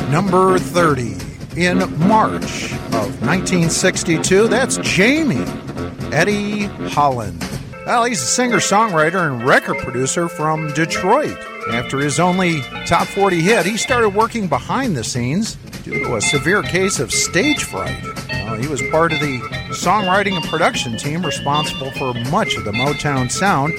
Number 30 in March of 1962. That's Jamie, Eddie Holland. Well, he's a singer-songwriter and record producer from Detroit. After his only top 40 hit, he started working behind the scenes due to a severe case of stage fright. He was part of the songwriting and production team responsible for much of the Motown sound.